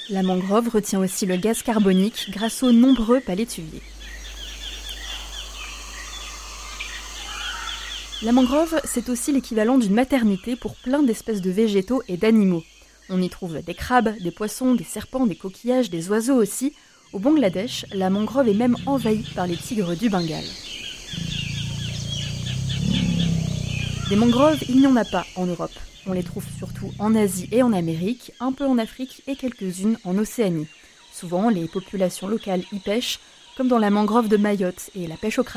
La mangrove retient aussi le gaz carbonique grâce aux nombreux palétuviers. La mangrove, c'est aussi l'équivalent d'une maternité pour plein d'espèces de végétaux et d'animaux. On y trouve des crabes, des poissons, des serpents, des coquillages, des oiseaux aussi. Au Bangladesh, la mangrove est même envahie par les tigres du Bengale. Des mangroves, il n'y en a pas en Europe. On les trouve surtout en Asie et en Amérique, un peu en Afrique et quelques-unes en Océanie. Souvent, les populations locales y pêchent, comme dans la mangrove de Mayotte et la pêche au crabe.